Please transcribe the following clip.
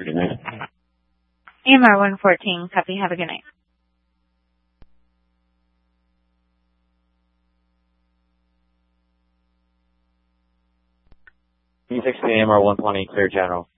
Good night. AMR 114, copy. Have a good night. P6 AMR 120, clear general.